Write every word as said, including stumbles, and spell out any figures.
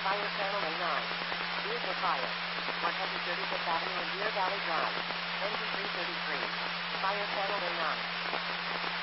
Fire channel A nine. Vehicle fire. one thirty-fifth Avenue and Deer Valley Drive. Engine three thirty-three. Fire channel A nine.